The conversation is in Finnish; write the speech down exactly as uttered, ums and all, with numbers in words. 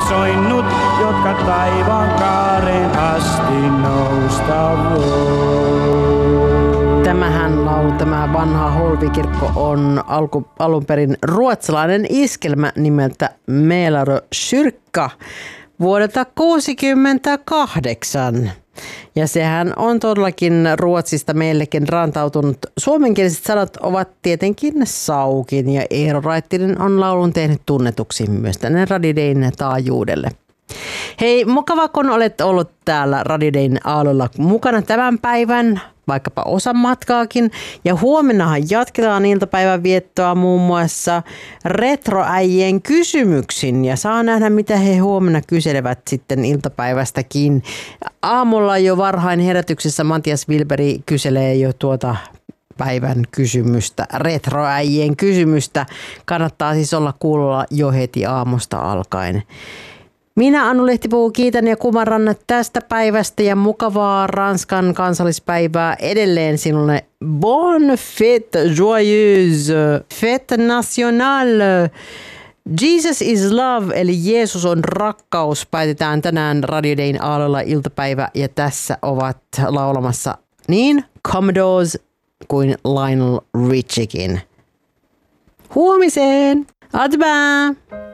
soinnut, jotka taivaan kaareen asti nousta voi. Tämähän laulu, tämä vanha Holvikirkko on alku, alun perin ruotsalainen iskelmä nimeltä Mälarö kyrka vuodelta kuusikymmentäkahdeksan. Ja sehän on todellakin Ruotsista meillekin rantautunut. Suomenkieliset sanat ovat tietenkin saukin ja Eero Raittinen on laulun tehnyt tunnetuksi myös tänne Radio Dayn taajuudelle. Hei, mukava kun olet ollut täällä Radio Dayn aallolla mukana tämän päivän, vaikkapa osan matkaakin. Ja huomennahan jatketaan iltapäivän viettoa muun muassa retroäijien kysymyksin. Ja saa nähdä, mitä he huomenna kyselevät sitten iltapäivästäkin. Aamulla jo varhain herätyksessä Matias Wilberi kyselee jo tuota päivän kysymystä, retroäijien kysymystä. Kannattaa siis olla kuulolla jo heti aamusta alkaen. Minä, Anu Lehtipuu, kiitän ja kumarran tästä päivästä ja mukavaa Ranskan kansallispäivää edelleen sinulle. Bonne fête joyeuse, fête nationale. Jesus is love, eli Jeesus on rakkaus, päätetään tänään Radio Dayn aallolla iltapäivä ja tässä ovat laulamassa niin Commodores kuin Lionel Richiekin. Huomiseen! Adbää!